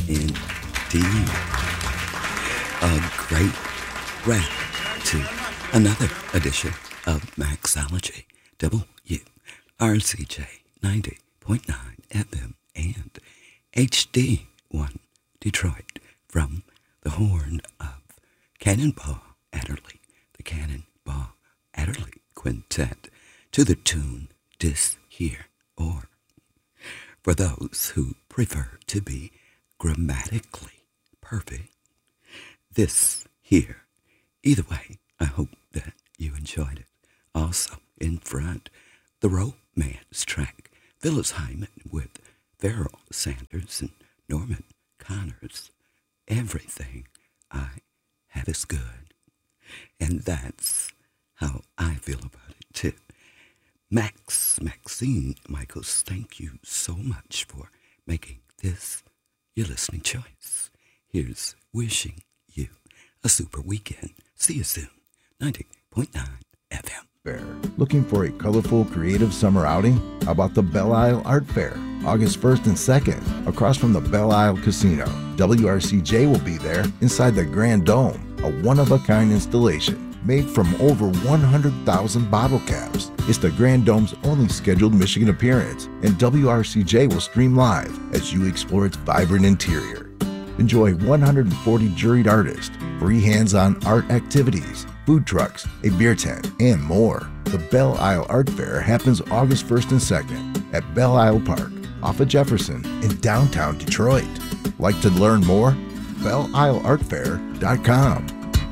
indeed. A great wrap to another edition of Maxology, WRCJ 90.9 FM and HD1 Detroit, from the horn of Cannonball Adderley, the Cannonball Adderley Quintet, to the tune Dis Here, or for those who prefer to be grammatically perfect, This Here. Either way, I hope that you enjoyed it. Also in front, the romance track, Phyllis Hyman with Pharoah Sanders and Norman Connors. Everything I Have Is Good. And that's how I feel about it too. Maxine Michaels, thank you so much for making this your listening choice. Here's wishing you a super weekend. See you soon. 90.9 FM. Fair. Looking for a colorful, creative summer outing? How about the Belle Isle Art Fair? August 1st and 2nd, across from the Belle Isle Casino. WRCJ will be there inside the Grand Dome, a one-of-a-kind installation made from over 100,000 bottle caps. It's the Grand Dome's only scheduled Michigan appearance, and WRCJ will stream live as you explore its vibrant interior. Enjoy 140 juried artists, free hands-on art activities, food trucks, a beer tent, and more. The Belle Isle Art Fair happens August 1st and 2nd at Belle Isle Park, off of Jefferson in downtown Detroit. Like to learn more? BelleIsleArtFair.com.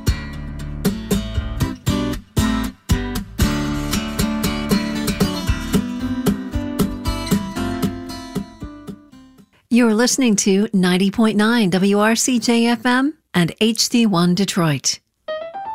You're listening to 90.9 WRCJ FM and HD1 Detroit.